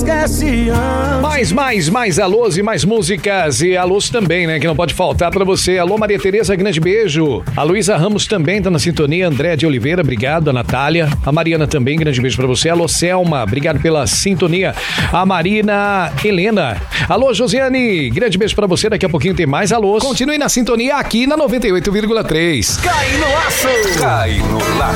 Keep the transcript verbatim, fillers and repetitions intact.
esquece antes. Mais, mais, mais alôs e mais músicas. E alôs também, né? Que não pode faltar pra você. Alô, Maria Tereza, grande beijo. A Luísa Ramos também tá na sintonia. André de Oliveira, obrigado. A Natália. A Mariana também, grande beijo pra você. Alô, Selma, obrigado pela sintonia. A Marina Helena. Alô, Josiane, grande beijo pra você. Daqui a pouquinho tem mais alôs. Continue na sintonia aqui na noventa e oito vírgula três. Cai no laço! Cai no laço!